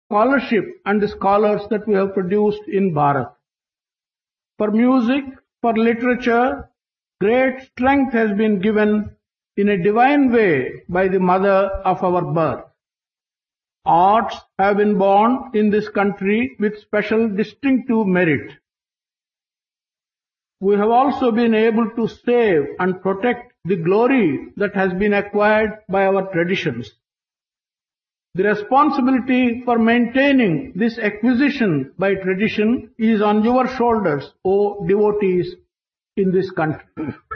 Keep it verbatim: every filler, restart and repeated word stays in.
scholarship and the scholars that we have produced in Bharat. For music, for literature, great strength has been given in a divine way by the mother of our birth. Arts have been born in this country with special distinctive merit. We have also been able to save and protect the glory that has been acquired by our traditions. The responsibility for maintaining this acquisition by tradition is on your shoulders, O devotees in this country.